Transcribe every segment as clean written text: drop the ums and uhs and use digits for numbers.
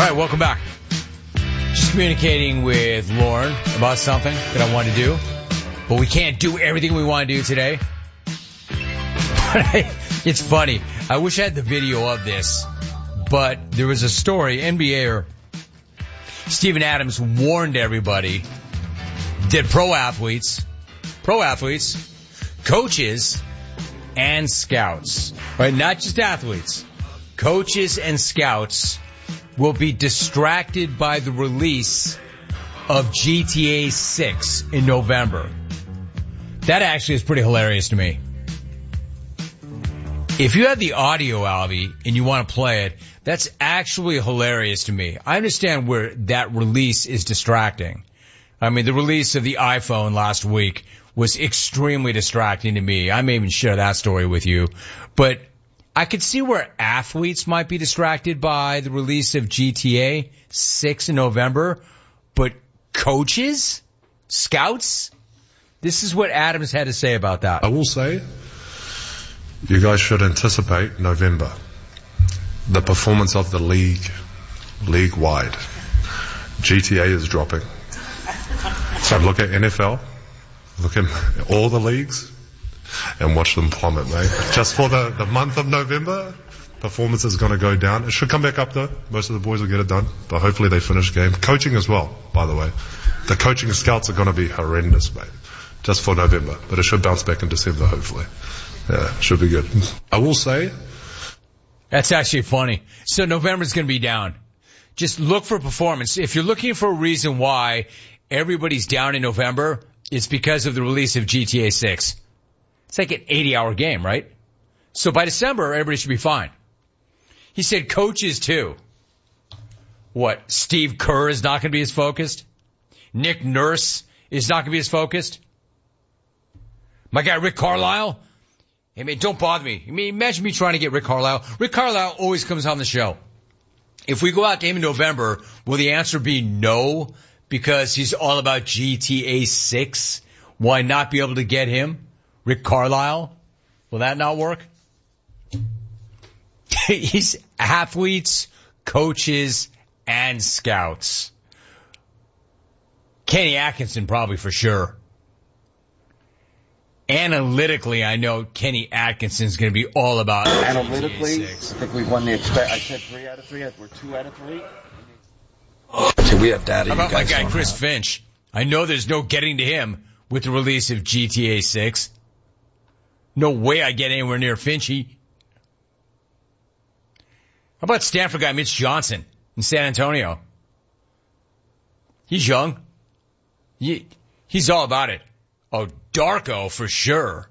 right, welcome back. Just communicating with Lauren about something that I want to do, but we can't do everything we want to do today. It's funny. I wish I had the video of this, but there was a story. NBAer Steven Adams warned everybody that pro athletes, coaches, and scouts, right? Not just athletes, coaches and scouts will be distracted by the release of GTA 6 in November. That actually is pretty hilarious to me. If you have the audio, Alvy, and you want to play it, that's actually hilarious to me. I understand where that release is distracting. I mean, the release of the iPhone last week was extremely distracting to me. I may even share that story with you. But I could see where athletes might be distracted by the release of GTA 6 in November. But coaches? Scouts? This is what Adams had to say about that. I will say, you guys should anticipate November. The performance of the league-wide. GTA is dropping. So look at NFL, look at all the leagues, and watch them plummet, mate. Just for the month of November, performance is going to go down. It should come back up, though. Most of the boys will get it done, but hopefully they finish game. Coaching as well, by the way. The coaching scouts are going to be horrendous, mate, just for November, but it should bounce back in December, hopefully. Yeah, should be good. I will say, that's actually funny. So November's going to be down. Just look for performance. If you're looking for a reason why everybody's down in November, it's because of the release of GTA 6. It's like an 80-hour game, right? So by December, everybody should be fine. He said coaches, too. What, Steve Kerr is not going to be as focused? Nick Nurse is not going to be as focused? My guy Rick Carlisle? Hey, man, don't bother me. I mean, imagine me trying to get Rick Carlisle. Rick Carlisle always comes on the show. If we go out to him in November, will the answer be no? Because he's all about GTA 6? Why not be able to get him? Rick Carlisle? Will that not work? He's athletes, coaches, and scouts. Kenny Atkinson probably for sure. Analytically, I know Kenny Atkinson's going to be all about analytically. I think we've won the I said 3 out of 3. We're 2 out of 3. So we have data. How about my guy Chris Finch? I know there's no getting to him with the release of GTA 6. No way I get anywhere near Finchy. How about Stanford guy Mitch Johnson in San Antonio? He's young. He's all about it. Oh, Darko for sure.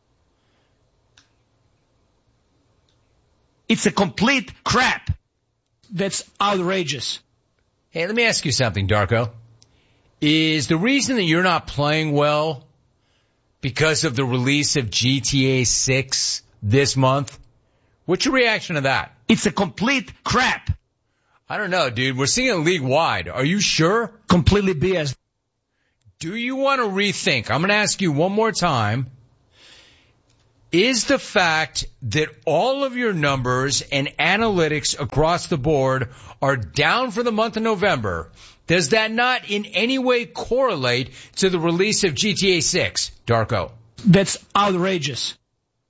It's a complete crap. That's outrageous. Hey, let me ask you something, Darko. Is the reason that you're not playing well because of the release of GTA 6 this month? What's your reaction to that? It's a complete crap. I don't know, dude. We're seeing it league-wide. Are you sure? Completely BS. Do you want to rethink? I'm going to ask you one more time. Is the fact that all of your numbers and analytics across the board are down for the month of November, does that not in any way correlate to the release of GTA 6, Darko? That's outrageous.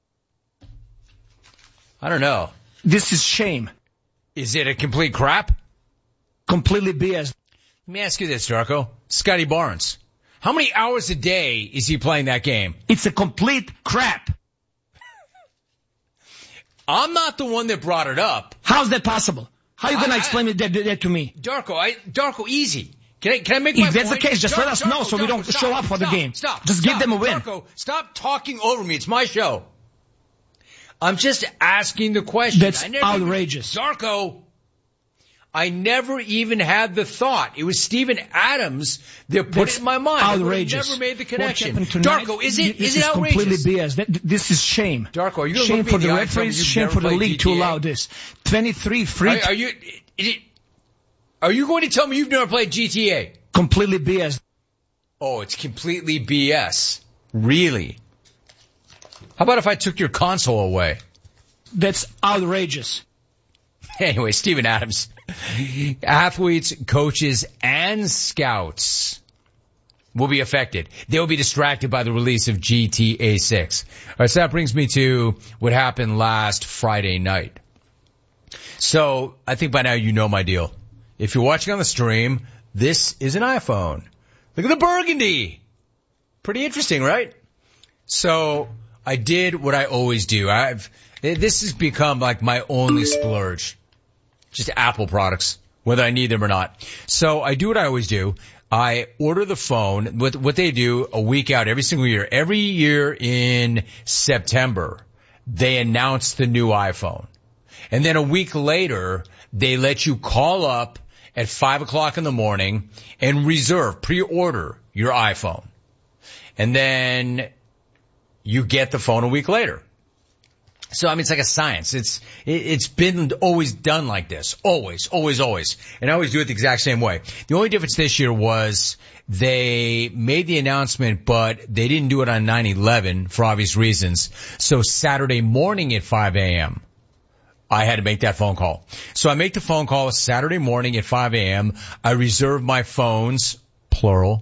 I don't know. This is shame. Is it a complete crap? Completely BS. Let me ask you this, Darko. Scotty Barnes. How many hours a day is he playing that game? It's a complete crap. I'm not the one that brought it up. How's that possible? How are you going to explain that to me? Darko, easy. Can I make my point? If that's the case, just let us know so we don't show up for the game. Just give them a win. Darko, stop talking over me. It's my show. I'm just asking the question. That's outrageous. Darko, I never even had the thought. It was Steven Adams that put it in my mind. Outrageous. I never made the connection. Darko, is it outrageous? Completely BS. This is shame. Darko, are you going to shame look me for in the eye referees, shame for the league GTA? to allow this. 23 free. Are you going to tell me you've never played GTA? Completely BS. Oh, it's completely BS. Really? How about if I took your console away? That's outrageous. Anyway, Steven Adams. Athletes, coaches, and scouts will be affected. They will be distracted by the release of GTA 6. All right, so that brings me to what happened last Friday night. So I think by now you know my deal. If you're watching on the stream, this is an iPhone. Look at the burgundy. Pretty interesting, right? So I did what I always do. This has become like my only splurge. Just Apple products, whether I need them or not. So I do what I always do. I order the phone. What they do a week out every single year. Every year in September, they announce the new iPhone. And then a week later, they let you call up at 5 o'clock in the morning and pre-order your iPhone. And then you get the phone a week later. So, I mean, it's like a science. It's been always done like this. Always. And I always do it the exact same way. The only difference this year was they made the announcement, but they didn't do it on 9/11 for obvious reasons. So Saturday morning at 5 a.m., I had to make that phone call. So I make the phone call Saturday morning at 5 a.m. I reserve my phones, plural.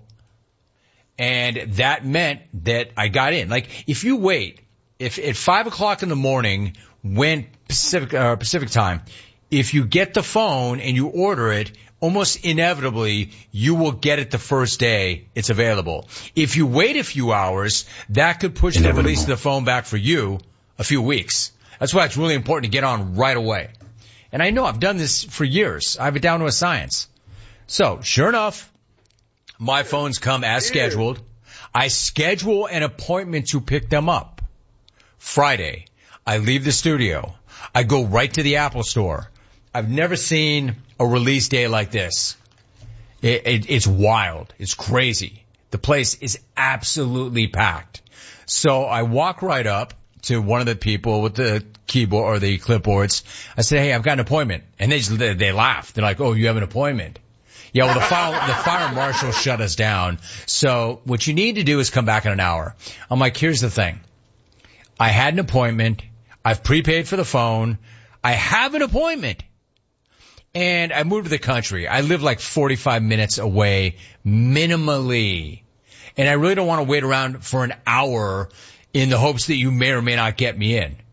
And that meant that I got in. Like, if you wait, if at 5 o'clock in the morning, when Pacific time, if you get the phone and you order it, almost inevitably, you will get it the first day it's available. If you wait a few hours, that could push the release of the phone back for you a few weeks. That's why it's really important to get on right away. And I know I've done this for years. I have it down to a science. So, sure enough, my phones come as scheduled. I schedule an appointment to pick them up. Friday, I leave the studio. I go right to the Apple store. I've never seen a release day like this. It's wild. It's crazy. The place is absolutely packed. So I walk right up to one of the people with the keyboard or the clipboards. I said, hey, I've got an appointment. And they laugh. They're like, oh, you have an appointment? Yeah, well, the fire marshal shut us down. So what you need to do is come back in an hour. I'm like, here's the thing. I had an appointment. I've prepaid for the phone. I have an appointment. And I moved to the country. I live like 45 minutes away minimally. And I really don't want to wait around for an hour in the hopes that you may or may not get me in.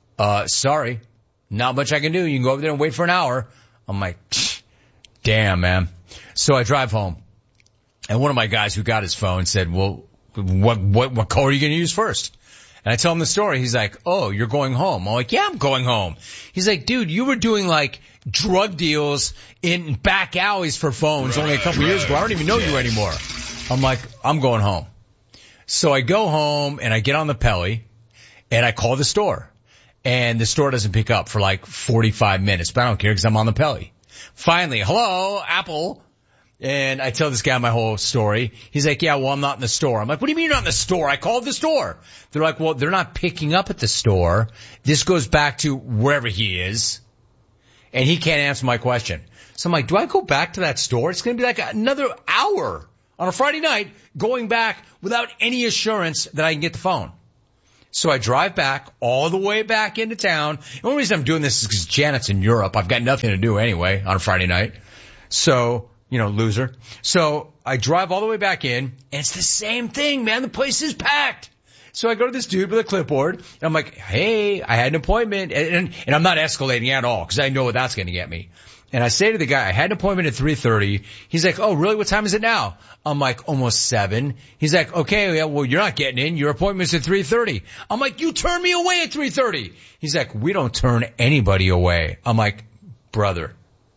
Sorry. Not much I can do. You can go over there and wait for an hour. I'm like, damn, man. So I drive home. And one of my guys who got his phone said, well, what color are you going to use first? And I tell him the story. He's like, oh, you're going home. I'm like, yeah, I'm going home. He's like, dude, you were doing like drug deals in back alleys for phones only a couple years ago. I don't even know you anymore. I'm like, I'm going home. So I go home and I get on the Pelly and I call the store. And the store doesn't pick up for like 45 minutes, but I don't care because I'm on the Pelly. Finally, hello, Apple. And I tell this guy my whole story. He's like, yeah, well, I'm not in the store. I'm like, what do you mean you're not in the store? I called the store. They're like, well, they're not picking up at the store. This goes back to wherever he is. And he can't answer my question. So I'm like, do I go back to that store? It's going to be like another hour on a Friday night going back without any assurance that I can get the phone. So I drive back all the way back into town. The only reason I'm doing this is because Janet's in Europe. I've got nothing to do anyway on a Friday night. So, you know, loser. So I drive all the way back in, and it's the same thing, man. The place is packed. So I go to this dude with a clipboard, and I'm like, hey, I had an appointment. And I'm not escalating at all because I know what that's going to get me. And I say to the guy, I had an appointment at 3:30. He's like, oh, really? What time is it now? I'm like, almost 7. He's like, okay, yeah, well, you're not getting in. Your appointment's at 3:30. I'm like, you turned me away at 3:30. He's like, we don't turn anybody away. I'm like, brother.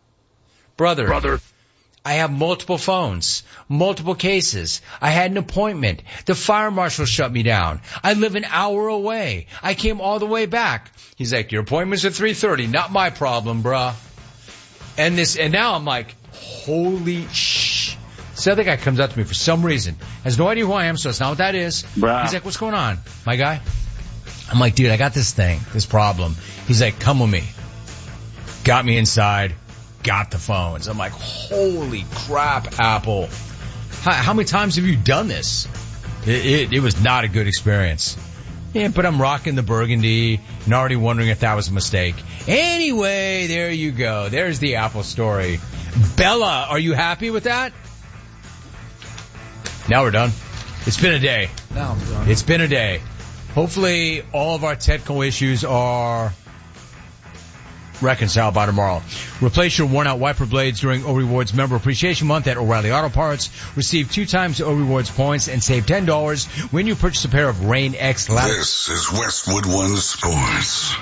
I have multiple phones, multiple cases. I had an appointment. The fire marshal shut me down. I live an hour away. I came all the way back. He's like, your appointment's at 3:30. Not my problem, bruh. And now I'm like, holy sh. So the other guy comes up to me for some reason. Has no idea who I am, so it's not what that is. Bruh. He's like, what's going on, my guy? I'm like, dude, I got this problem. He's like, come with me. Got me inside. Got the phones. I'm like, holy crap, Apple. How many times have you done this? It was not a good experience. Yeah, but I'm rocking the burgundy and already wondering if that was a mistake. Anyway, there you go. There's the Apple story. Bella, are you happy with that? Now we're done. It's been a day. Now I'm done. It's been a day. Hopefully all of our technical issues are reconciled by tomorrow. Replace your worn-out wiper blades during O Rewards Member Appreciation Month at O'Reilly Auto Parts. Receive 2 times O Rewards points and save $10 when you purchase a pair of Rain X ladders. This is Westwood One Sports.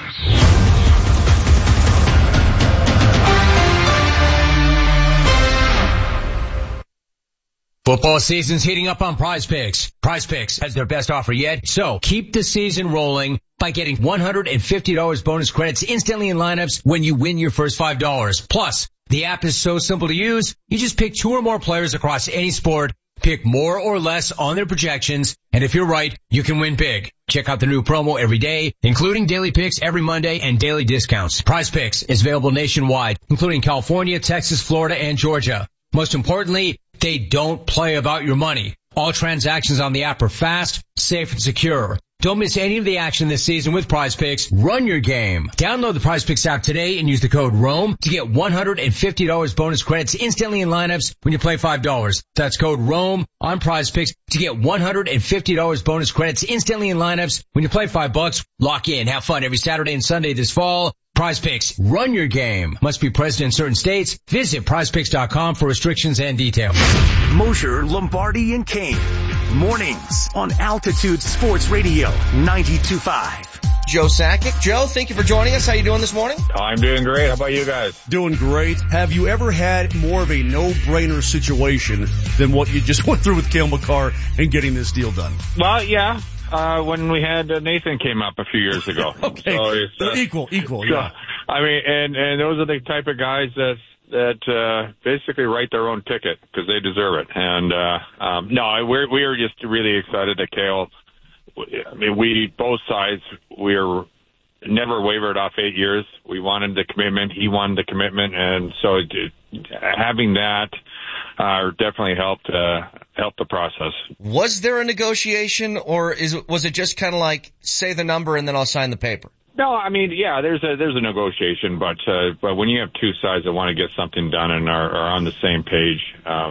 Football season's heating up on Prize Picks. Prize Picks has their best offer yet, so keep the season rolling by getting $150 bonus credits instantly in lineups when you win your first $5. Plus, the app is so simple to use, you just pick 2 or more players across any sport, pick more or less on their projections, and if you're right, you can win big. Check out the new promo every day, including daily picks every Monday and daily discounts. Prize Picks is available nationwide, including California, Texas, Florida, and Georgia. Most importantly, they don't play about your money. All transactions on the app are fast, safe, and secure. Don't miss any of the action this season with Prize Picks. Run your game. Download the Prize Picks app today and use the code ROAM to get $150 bonus credits instantly in lineups when you play $5. That's code ROAM on Prize Picks to get $150 bonus credits instantly in lineups when you play $5. Lock in. Have fun every Saturday and Sunday this fall. Prize Picks. Run your game. Must be present in certain states. Visit prizepicks.com for restrictions and details. Mosher, Lombardi, and Kane. Mornings on Altitude Sports Radio 92.5. Joe Sakic. Joe, thank you for joining us. How you doing this morning? I'm doing great. How about you guys? Doing great. Have you ever had more of a no-brainer situation than what you just went through with Cale Makar and getting this deal done? Well, yeah. When we had Nathan came up a few years ago. Okay. So it's, equal, yeah. I mean, and those are the type of guys that basically write their own ticket because they deserve it. And no, we are just really excited that Cale. I mean, both sides, we're never wavered off 8 years. We wanted the commitment. He wanted the commitment, and so having that definitely helped the process. Was there a negotiation, or was it just kind of like say the number and then I'll sign the paper? No, I mean, yeah, there's a negotiation, but when you have two sides that want to get something done and are on the same page,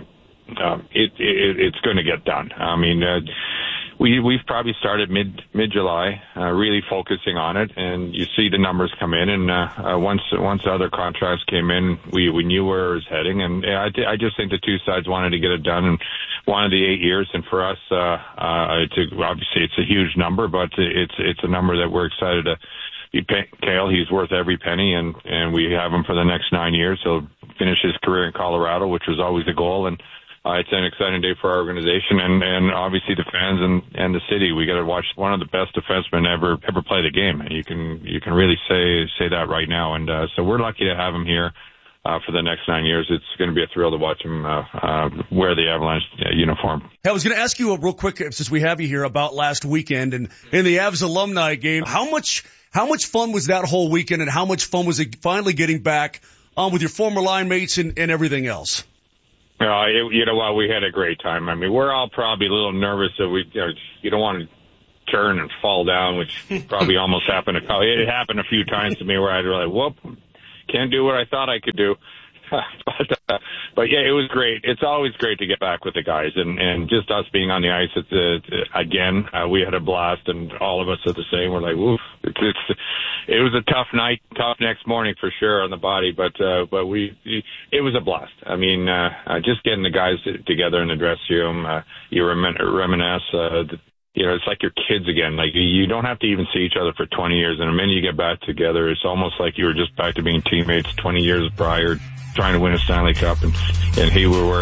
it's going to get done. I mean, we've probably started mid-July, really focusing on it, and you see the numbers come in, and once other contracts came in, we knew where it was heading, and I just think the two sides wanted to get it done and wanted the 8 years, and for us, obviously it's a huge number, but it's a number that we're excited to be paying Cale. He's worth every penny, and we have him for the next 9 years. He'll finish his career in Colorado, which was always the goal, and it's an exciting day for our organization and obviously the fans and the city. We got to watch one of the best defensemen ever play the game. You can really say that right now. And so we're lucky to have him here for the next 9 years. It's going to be a thrill to watch him wear the Avalanche uniform. I was going to ask you real quick, since we have you here, about last weekend and in the Avs alumni game. How much fun was that whole weekend, and how much fun was it finally getting back with your former line mates and everything else? You know what? We had a great time. I mean, we're all probably a little nervous that you don't want to turn and fall down, which probably almost happened. It happened a few times to me where I'd really, whoop, can't do what I thought I could do. But yeah, it was great. It's always great to get back with the guys, and just us being on the ice. Again, we had a blast, and all of us are the same. We're like, woof. It was a tough night, tough next morning for sure on the body, but it was a blast. I mean, just getting the guys together in the dressing room, you reminisce. It's like your kids again. Like, you don't have to even see each other for 20 years, and the minute you get back together, it's almost like you were just back to being teammates 20 years prior, trying to win a Stanley Cup, and here we were